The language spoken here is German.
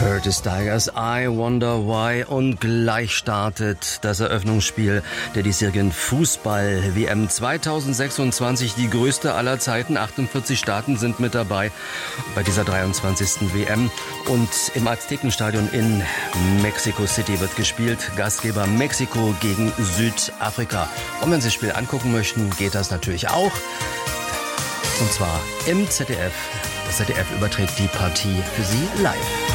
Curtis Tigers, I Wonder Why, und gleich startet das Eröffnungsspiel der diesjährigen Fußball-WM 2026, die größte aller Zeiten. 48 Staaten sind mit dabei bei dieser 23. WM, und im Aztekenstadion in Mexico City wird gespielt. Gastgeber Mexiko gegen Südafrika. Und wenn Sie das Spiel angucken möchten, geht das natürlich auch, und zwar im ZDF. Das ZDF überträgt die Partie für Sie live.